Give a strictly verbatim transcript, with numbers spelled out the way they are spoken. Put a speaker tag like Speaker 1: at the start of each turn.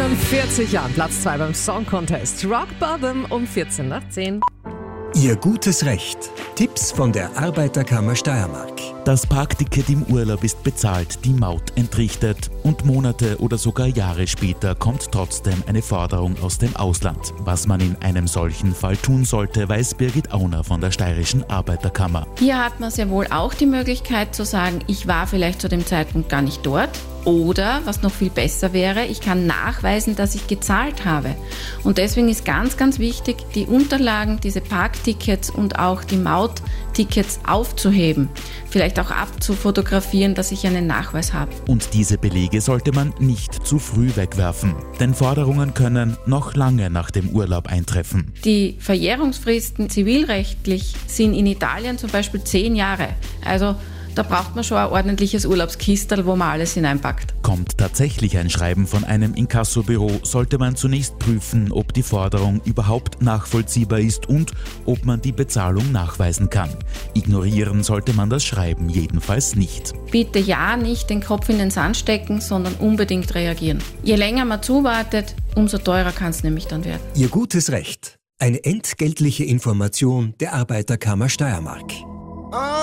Speaker 1: einundvierzig Jahren Platz zwei beim Song Contest. Rock Bottom um vierzehn nach zehn.
Speaker 2: Ihr gutes Recht. Tipps von der Arbeiterkammer Steiermark.
Speaker 3: Das Parkticket im Urlaub ist bezahlt, die Maut entrichtet und Monate oder sogar Jahre später kommt trotzdem eine Forderung aus dem Ausland. Was man in einem solchen Fall tun sollte, weiß Birgit Auner von der Steirischen Arbeiterkammer.
Speaker 4: Hier hat man sehr wohl auch die Möglichkeit zu sagen, ich war vielleicht zu dem Zeitpunkt gar nicht dort. Oder, was noch viel besser wäre, ich kann nachweisen, dass ich gezahlt habe. Und deswegen ist ganz, ganz wichtig, die Unterlagen, diese Parktickets und auch die Mauttickets aufzuheben. Vielleicht auch abzufotografieren, dass ich einen Nachweis habe.
Speaker 3: Und diese Belege sollte man nicht zu früh wegwerfen. Denn Forderungen können noch lange nach dem Urlaub eintreffen.
Speaker 4: Die Verjährungsfristen zivilrechtlich sind in Italien zum Beispiel zehn Jahre. Also da braucht man schon ein ordentliches Urlaubskistel, wo man alles hineinpackt.
Speaker 3: Kommt tatsächlich ein Schreiben von einem Inkassobüro, sollte man zunächst prüfen, ob die Forderung überhaupt nachvollziehbar ist und ob man die Bezahlung nachweisen kann. Ignorieren sollte man das Schreiben jedenfalls nicht.
Speaker 4: Bitte ja nicht den Kopf in den Sand stecken, sondern unbedingt reagieren. Je länger man zuwartet, umso teurer kann es nämlich dann werden.
Speaker 2: Ihr gutes Recht. Eine entgeltliche Information der Arbeiterkammer Steiermark.